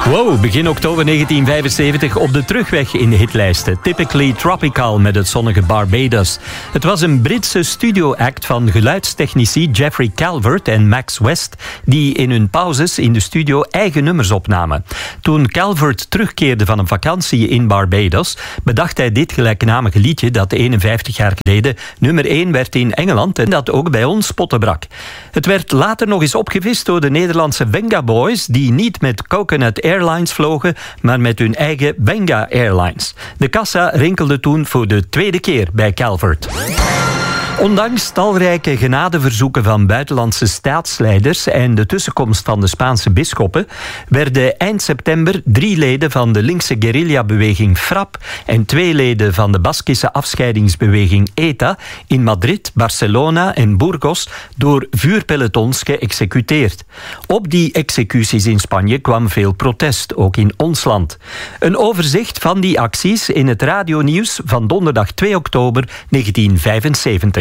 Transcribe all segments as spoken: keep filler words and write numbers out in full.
Wow, begin oktober negentien vijfenzeventig op de terugweg in de hitlijsten. Typically Tropical met het zonnige Barbados. Het was een Britse studio-act van geluidstechnici Jeffrey Calvert en Max West, die in hun pauzes in de studio eigen nummers opnamen. Toen Calvert terugkeerde van een vakantie in Barbados, bedacht hij dit gelijknamige liedje dat eenenvijftig jaar geleden nummer één werd in Engeland en dat ook bij ons spotten brak. Het werd later nog eens opgevist door de Nederlandse Venga Boys, die niet met Coconut Airlines vlogen, maar met hun eigen Venga Airlines. De kassa rinkelde toen voor de tweede keer bij Calvert. Ondanks talrijke genadeverzoeken van buitenlandse staatsleiders en de tussenkomst van de Spaanse bisschoppen, werden eind september drie leden van de linkse guerrillabeweging FRAP en twee leden van de Baskische afscheidingsbeweging ETA in Madrid, Barcelona en Burgos door vuurpelotons geëxecuteerd. Op die executies in Spanje kwam veel protest, ook in ons land. Een overzicht van die acties in het radionieuws van donderdag twee oktober negentien vijfenzeventig.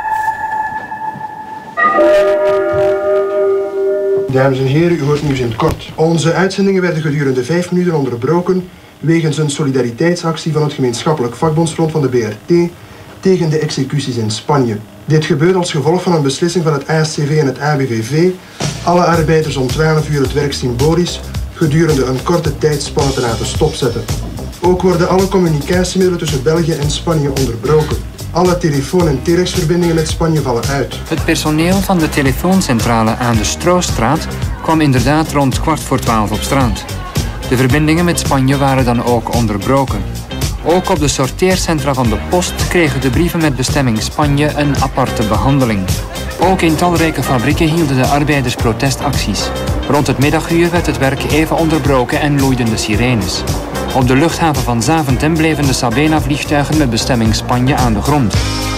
Dames en heren, u hoort nieuws in het kort. Onze uitzendingen werden gedurende vijf minuten onderbroken wegens een solidariteitsactie van het gemeenschappelijk vakbondsfront van de B R T tegen de executies in Spanje. Dit gebeurt als gevolg van een beslissing van het A S C V en het A B V V alle arbeiders om twaalf uur het werk symbolisch gedurende een korte tijdspanne te laten stopzetten. Ook worden alle communicatiemiddelen tussen België en Spanje onderbroken. Alle telefoon- en telexverbindingen met Spanje vallen uit. Het personeel van de telefooncentrale aan de Stroostraat kwam inderdaad rond kwart voor twaalf op straat. De verbindingen met Spanje waren dan ook onderbroken. Ook op de sorteercentra van de post kregen de brieven met bestemming Spanje een aparte behandeling. Ook in talrijke fabrieken hielden de arbeiders protestacties. Rond het middaguur werd het werk even onderbroken en loeiden de sirenes. Op de luchthaven van Zaventem bleven de Sabena-vliegtuigen met bestemming Spanje aan de grond.